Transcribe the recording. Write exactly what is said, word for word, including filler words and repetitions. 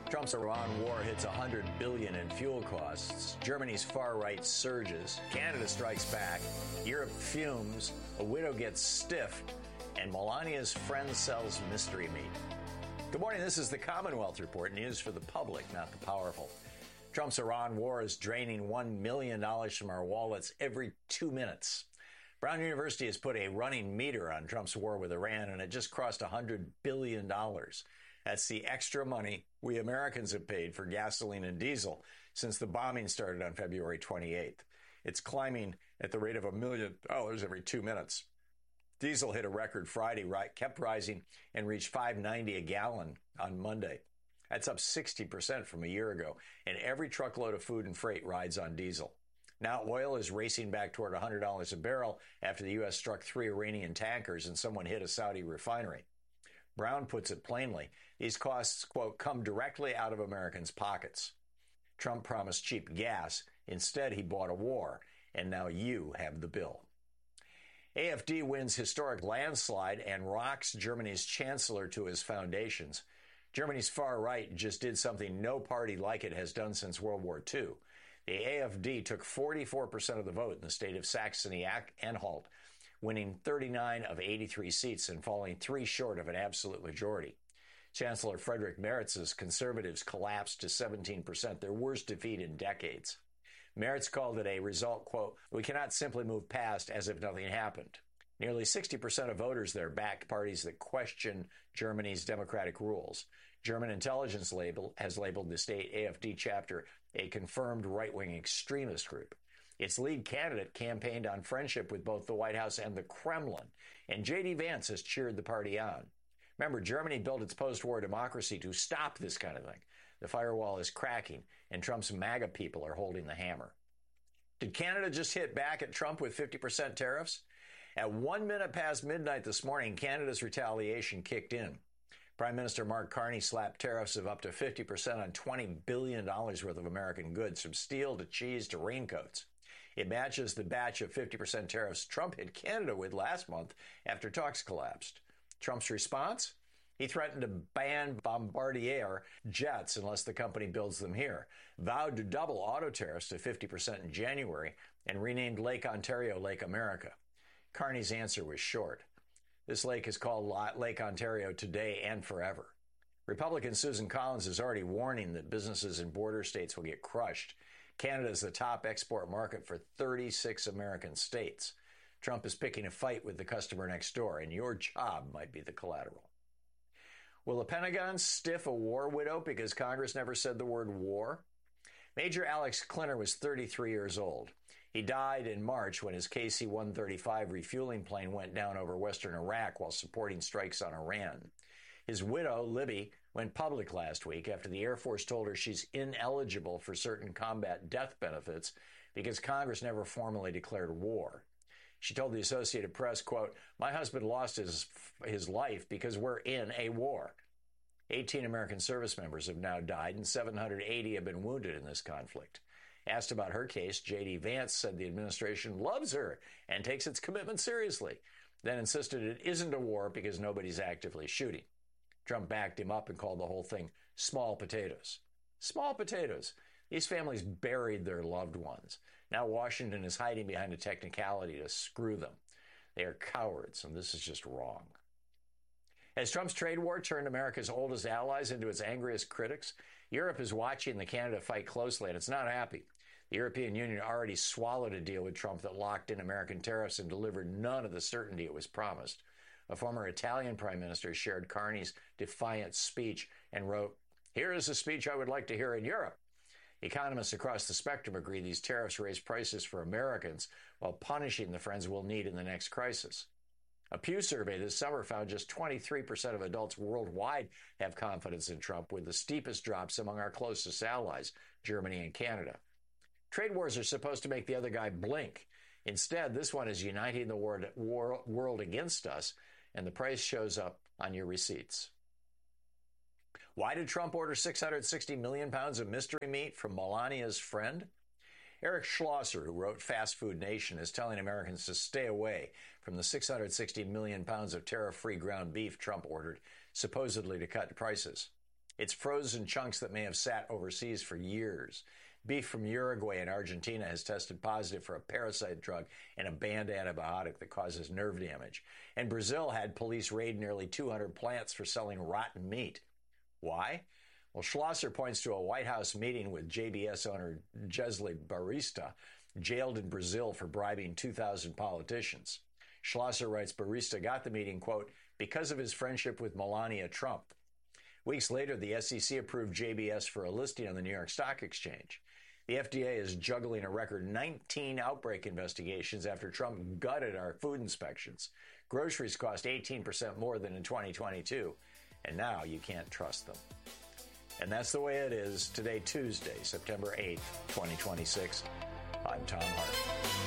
Trump's Iran war hits one hundred billion dollars in fuel costs. Germany's far right surges. Canada strikes back. Europe fumes. A widow gets stiff. And Melania's friend sells mystery meat. Good morning. This is the Commonwealth Report. News for the public, not the powerful. Trump's Iran war is draining one million dollars from our wallets every two minutes. Brown University has put a running meter on Trump's war with Iran, and it just crossed one hundred billion dollars. That's the extra money we Americans have paid for gasoline and diesel since the bombing started on February twenty-eighth. It's climbing at the rate of a million dollars every two minutes. Diesel hit a record Friday, right, kept rising, and reached five ninety a gallon on Monday. That's up sixty percent from a year ago, and every truckload of food and freight rides on diesel. Now oil is racing back toward one hundred dollars a barrel after the U S struck three Iranian tankers and someone hit a Saudi refinery. Brown puts it plainly, these costs, quote, come directly out of Americans' pockets. Trump promised cheap gas. Instead, he bought a war, and now you have the bill. A F D wins historic landslide and rocks Germany's chancellor to his foundations. Germany's far right just did something no party like it has done since World War Two. The A F D took forty-four percent of the vote in the state of Saxony-Anhalt, winning thirty-nine of eighty-three seats and falling three short of an absolute majority. Chancellor Friedrich Merz's conservatives collapsed to seventeen percent, their worst defeat in decades. Merz called it a result, quote, we cannot simply move past as if nothing happened. Nearly sixty percent of voters there backed parties that question Germany's democratic rules. German intelligence label has labeled the state A F D chapter a confirmed right-wing extremist group. Its lead candidate campaigned on friendship with both the White House and the Kremlin, and J D Vance has cheered the party on. Remember, Germany built its post-war democracy to stop this kind of thing. The firewall is cracking, and Trump's MAGA people are holding the hammer. Did Canada just hit back at Trump with fifty percent tariffs? At one minute past midnight this morning, Canada's retaliation kicked in. Prime Minister Mark Carney slapped tariffs of up to fifty percent on twenty billion dollars worth of American goods, from steel to cheese to raincoats. It matches the batch of fifty percent tariffs Trump hit Canada with last month after talks collapsed. Trump's response? He threatened to ban Bombardier jets unless the company builds them here, vowed to double auto tariffs to fifty percent in January, and renamed Lake Ontario Lake America. Carney's answer was short. This lake is called Lake Ontario today and forever. Republican Susan Collins is already warning that businesses in border states will get crushed. Canada is the top export market for thirty-six American states. Trump is picking a fight with the customer next door, and your job might be the collateral. Will the Pentagon stiff a war widow because Congress never said the word war? Major Alex Klinner was thirty-three years old. He died in March when his K C one thirty-five refueling plane went down over western Iraq while supporting strikes on Iran. His widow, Libby, went public last week after the Air Force told her she's ineligible for certain combat death benefits because Congress never formally declared war. She told the Associated Press, quote, my husband lost his, his life because we're in a war. eighteen American service members have now died and seven hundred eighty have been wounded in this conflict. Asked about her case, J D Vance said the administration loves her and takes its commitment seriously, then insisted it isn't a war because nobody's actively shooting. Trump backed him up and called the whole thing small potatoes. Small potatoes. These families buried their loved ones. Now Washington is hiding behind a technicality to screw them. They are cowards, and this is just wrong. As Trump's trade war turned America's oldest allies into its angriest critics, Europe is watching the Canada fight closely, and it's not happy. The European Union already swallowed a deal with Trump that locked in American tariffs and delivered none of the certainty it was promised. A former Italian prime minister shared Carney's defiant speech and wrote, here is a speech I would like to hear in Europe. Economists across the spectrum agree these tariffs raise prices for Americans while punishing the friends we'll need in the next crisis. A Pew survey this summer found just twenty-three percent of adults worldwide have confidence in Trump, with the steepest drops among our closest allies, Germany and Canada. Trade wars are supposed to make the other guy blink. Instead, this one is uniting the world against us, and the price shows up on your receipts. Why did Trump order six hundred sixty million pounds of mystery meat from Melania's friend? Eric Schlosser, who wrote Fast Food Nation, is telling Americans to stay away from the six hundred sixty million pounds of tariff-free ground beef Trump ordered, supposedly to cut prices. It's frozen chunks that may have sat overseas for years. Beef from Uruguay and Argentina has tested positive for a parasite drug and a banned antibiotic that causes nerve damage. And Brazil had police raid nearly two hundred plants for selling rotten meat. Why? Well, Schlosser points to a White House meeting with J B S owner Jesle Barista, jailed in Brazil for bribing two thousand politicians. Schlosser writes Barista got the meeting, quote, because of his friendship with Melania Trump. Weeks later, the S E C approved J B S for a listing on the New York Stock Exchange. The F D A is juggling a record nineteen outbreak investigations after Trump gutted our food inspections. Groceries cost eighteen percent more than in twenty twenty-two, and now you can't trust them. And that's the way it is today, Tuesday, September eighth, twenty twenty-six. I'm Tom Hart.